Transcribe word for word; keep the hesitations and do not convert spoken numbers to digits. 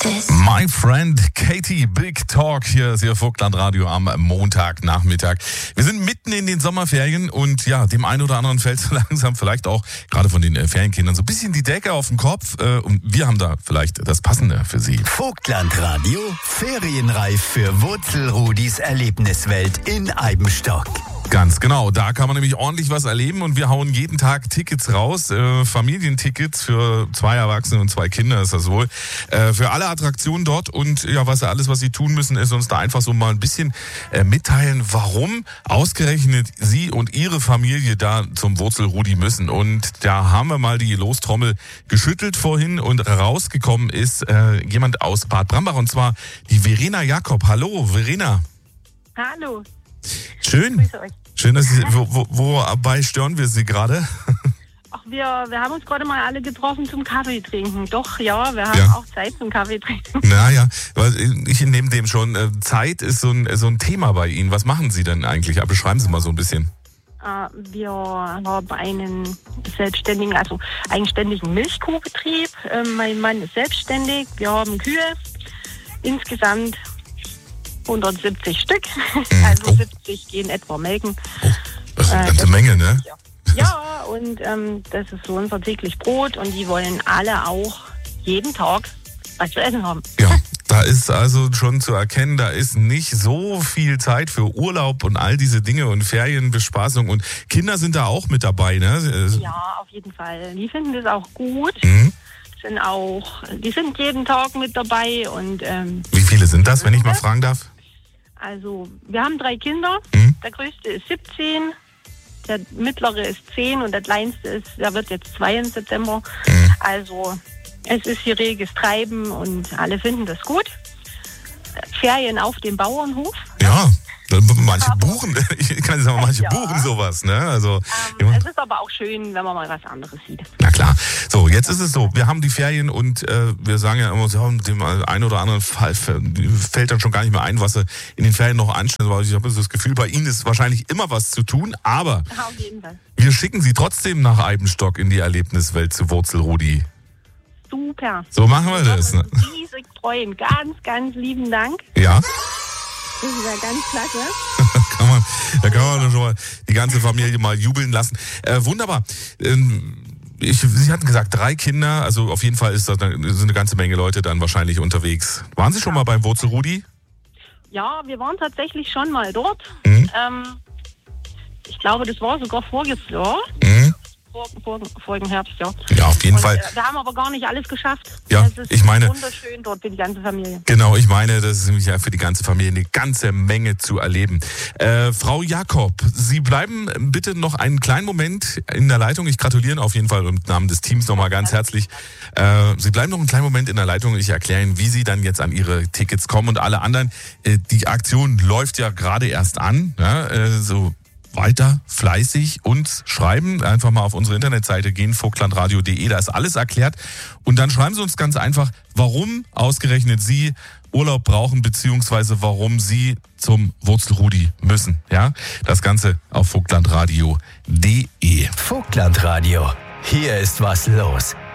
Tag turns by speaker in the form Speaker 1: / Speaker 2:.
Speaker 1: My Friend Katie, Big Talk. Hier ist Ihr Vogtland-Radio am Montagnachmittag. Wir sind mitten in den Sommerferien und ja, dem einen oder anderen fällt so langsam vielleicht auch, gerade von den äh, Ferienkindern, so ein bisschen die Decke auf den Kopf. Äh, und wir haben da vielleicht das Passende für Sie.
Speaker 2: Vogtland-Radio, ferienreif für Wurzelrudis Erlebniswelt in Eibenstock.
Speaker 1: Ganz genau, da kann man nämlich ordentlich was erleben und wir hauen jeden Tag Tickets raus, äh, Familientickets für zwei Erwachsene und zwei Kinder ist das wohl, äh, für alle Attraktionen dort und ja, was alles, was Sie tun müssen, ist uns da einfach so mal ein bisschen äh, mitteilen, warum ausgerechnet Sie und Ihre Familie da zum Wurzelrudi müssen. Und da haben wir mal die Lostrommel geschüttelt vorhin und rausgekommen ist äh, jemand aus Bad Brambach und zwar die Verena Jakob. Hallo, Verena.
Speaker 3: Hallo.
Speaker 1: Schön. Schön, dass Sie, wo, wo, wobei stören wir Sie gerade?
Speaker 3: Ach, wir, wir haben uns gerade mal alle getroffen zum Kaffee trinken. Doch, ja, wir haben
Speaker 1: Ja.
Speaker 3: auch Zeit zum Kaffee trinken.
Speaker 1: Naja, ich nehme dem schon. äh, Zeit ist so ein, so ein Thema bei Ihnen. Was machen Sie denn eigentlich? Aber beschreiben Sie mal so ein bisschen.
Speaker 3: Äh, wir haben einen selbstständigen, also eigenständigen Milchkuhbetrieb. Äh, mein Mann ist selbstständig. Wir haben Kühe. Insgesamt hundertsiebzig Stück. Also
Speaker 1: Oh.
Speaker 3: siebzig gehen etwa melken.
Speaker 1: Oh, das ist eine
Speaker 3: Äh,
Speaker 1: ganze
Speaker 3: das-
Speaker 1: Menge, ne?
Speaker 3: Ja, ja und ähm, das ist so unser täglich Brot und die wollen alle auch jeden Tag was zu essen haben.
Speaker 1: Ja, da ist also schon zu erkennen, da ist nicht so viel Zeit für Urlaub und all diese Dinge und Ferienbespaßung und Kinder sind da auch mit dabei, ne?
Speaker 3: Ja, auf jeden Fall. Die finden das auch gut.
Speaker 1: Mhm.
Speaker 3: Sind auch, die sind jeden Tag mit dabei und ähm,
Speaker 1: Wie viele sind das, wenn ich mal fragen darf?
Speaker 3: also wir haben drei Kinder.
Speaker 1: Mhm.
Speaker 3: Der größte ist siebzehn, der mittlere ist zehn und der kleinste ist, der wird jetzt zwei im September.
Speaker 1: Mhm.
Speaker 3: Also es ist hier reges Treiben und alle finden das gut. Ferien auf dem Bauernhof.
Speaker 1: Ja, manche
Speaker 3: Aber-
Speaker 1: buchen, ich kann sagen, manche
Speaker 3: Ja.
Speaker 1: buchen sowas, ne? Also,
Speaker 3: Ähm, es ist aber auch schön, wenn man mal was anderes sieht.
Speaker 1: na klar. So, jetzt ist es so, wir haben die Ferien und äh, wir sagen ja immer, so, dem einen oder anderen Fall fällt dann schon gar nicht mehr ein, was sie in den Ferien noch anstellen. Aber ich habe das Gefühl, bei Ihnen ist wahrscheinlich immer was zu tun, aber
Speaker 3: Auf jeden Fall.
Speaker 1: wir schicken Sie trotzdem nach Eibenstock in die Erlebniswelt zu Wurzelrudi.
Speaker 3: Super.
Speaker 1: So machen wir das. Ne?
Speaker 3: Riesig freuen. Ganz, ganz lieben Dank.
Speaker 1: Ja,
Speaker 3: Das ist ja ganz klasse.
Speaker 1: da kann man, da kann man dann schon mal die ganze Familie mal jubeln lassen. Äh, wunderbar. Ähm, ich, Sie hatten gesagt, drei Kinder, also auf jeden Fall ist das eine, sind eine ganze Menge Leute dann wahrscheinlich unterwegs. Waren Sie schon mal beim Wurzelrudi?
Speaker 3: Ja, wir waren tatsächlich schon mal dort.
Speaker 1: Mhm.
Speaker 3: Ähm, ich glaube, das war sogar voriges Jahr.
Speaker 1: Mhm.
Speaker 3: Vor, vor, vorigen Herbst, ja.
Speaker 1: Ja, auf jeden
Speaker 3: Und,
Speaker 1: Fall.
Speaker 3: Äh, wir haben aber gar nicht alles geschafft.
Speaker 1: Ja,
Speaker 3: es ist
Speaker 1: ich meine-
Speaker 3: wunderschön dort für die ganze Familie.
Speaker 1: Genau, ich meine, das ist nämlich ja für die ganze Familie eine ganze Menge zu erleben. Äh, Frau Jakob, Sie bleiben bitte noch einen kleinen Moment in der Leitung. Ich gratuliere auf jeden Fall im Namen des Teams nochmal ganz herzlich. Äh, Sie bleiben noch einen kleinen Moment in der Leitung. Ich erkläre Ihnen, wie Sie dann jetzt an Ihre Tickets kommen und alle anderen. Äh, die Aktion läuft ja gerade erst an. Ja, äh, so weiter fleißig uns schreiben. Einfach mal auf unsere Internetseite gehen, vogtlandradio punkt de, da ist alles erklärt. Und dann schreiben Sie uns ganz einfach, warum ausgerechnet Sie Urlaub brauchen, beziehungsweise warum Sie zum Wurzelrudi müssen. Ja, das Ganze auf vogtlandradio punkt de.
Speaker 2: Vogtlandradio, hier ist was los.